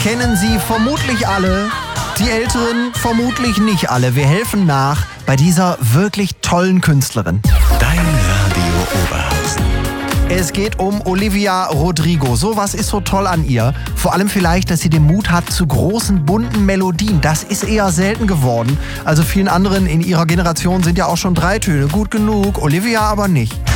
kennen Sie vermutlich alle, die Älteren vermutlich nicht alle. Wir helfen nach bei dieser wirklich tollen Künstlerin. Dein Radio Oberhausen. Es geht um Olivia Rodrigo. So was ist so toll an ihr. Vor allem vielleicht, dass sie den Mut hat zu großen, bunten Melodien. Das ist eher selten geworden. Also vielen anderen in ihrer Generation sind ja auch schon 3 Töne gut genug. Olivia aber nicht.